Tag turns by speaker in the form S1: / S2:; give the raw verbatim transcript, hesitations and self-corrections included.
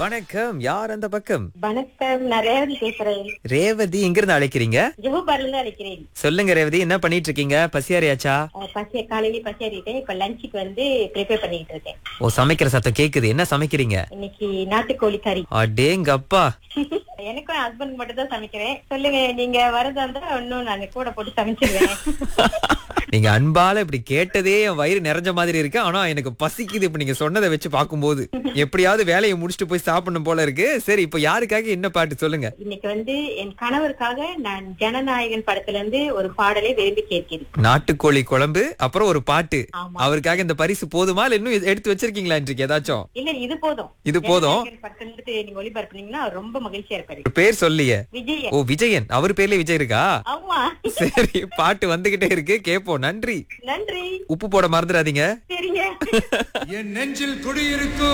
S1: வணக்கம். யார் அந்த பக்கம்?
S2: வணக்கம், நான் ரேவதி பேசுறேன்.
S1: ரேவதி எங்க இருந்து அழைக்கிறீங்க?
S2: ஜோஹர்ல இருந்து அழைக்கிறேன்.
S1: சொல்லுங்க ரேவதி, என்ன பண்ணிட்டு இருக்கீங்க? பசியாரியாச்சா?
S2: அஹ், பசி காலையில பசி அறிவிட்டேன். இப்ப லஞ்சுக்கு வந்து ப்ரிப்பேர் பண்ணிட்டு இருக்கேன்.
S1: ஓ, சமைக்கிற சத்தம் கேக்குது. என்ன சமைக்கிறீங்க?
S2: இன்னைக்கு நாட்டுக்கோழி கறி.
S1: அடேங்கப்பா.
S2: எனக்கும் ஹஸ்பண்ட் மட்டும் தான் சமைக்கிறேன். சொல்லுங்க, நீங்க வரதா இருந்தா இன்னும் நான் கூட போட்டு சமைச்சிருவேன்.
S1: நீங்க அன்பால இப்படி கேட்டதே என் வயிறு நிறைஞ்ச மாதிரி இருக்கு. ஆனா எனக்கு பசிக்குது இப்ப நீங்க சொன்னதை வச்சு பாக்கும்போது. எப்படியாவது வேலையை முடிச்சுட்டு போய் சாப்பிடணும் போல இருக்கு. சரி, இப்ப யாருக்காக என்ன பாட்டு சொல்லுங்க?
S2: இன்னைக்கு வந்து என் கணவருக்காக நான் ஜனநாயகன் படத்துல இருந்து ஒரு பாடலை விரும்பி கேட்கிறேன்.
S1: நாட்டுக்கோழி குழம்பு, அப்புறம் ஒரு பாட்டு.
S2: ஆமா.
S1: அவருக்காக இந்த பரிசு போதுமா இல்ல இன்னும் எடுத்து வச்சிருக்கீங்களா இன்றைக்கு ஏதாச்சும்?
S2: இல்ல, இது போதும்.
S1: இது போதும்.
S2: ஜனநாயகன் படத்துல இருந்து நீங்க ஒளிபரப்புனீங்கன்னா அவர் ரொம்ப மகிழ்ச்சியா இருப்பாரு.
S1: ஒரு பேர் சொல்லிய.
S2: விஜய்.
S1: ஓ, விஜயன். அவர் பேர்லயே விஜய் இருக்கா?
S2: ஆமா.
S1: சரி, பாட்டு வந்துகிட்டே இருக்கு, கேப்போம். நன்றி.
S2: நன்றி.
S1: உப்பு போட மறந்துடாதீங்க.
S2: சரிங்க.
S3: என் நெஞ்சில் குடியிருக்கும்